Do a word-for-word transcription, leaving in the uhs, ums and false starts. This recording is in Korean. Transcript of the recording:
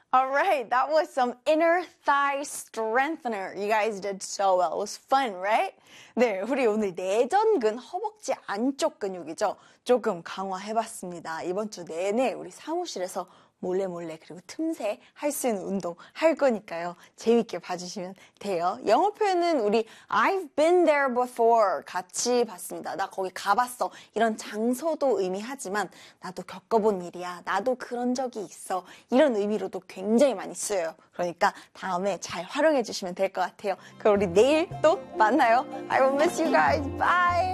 All right, that was some inner thigh strengthener. You guys did so well. It was fun, right? 네, 우리 오늘 내전근, 허벅지 안쪽 근육이죠. 조금 강화해봤습니다. 이번 주 내내 우리 사무실에서 몰래 몰래 그리고 틈새 할 수 있는 운동 할 거니까요. 재밌게 봐주시면 돼요. 영어 표현은 우리 I've been there before 같이 봤습니다. 나 거기 가봤어. 이런 장소도 의미하지만 나도 겪어본 일이야. 나도 그런 적이 있어. 이런 의미로도 굉장히 많이 쓰여요. 그러니까 다음에 잘 활용해 주시면 될 것 같아요. 그럼 우리 내일 또 만나요. I will miss you guys. Bye!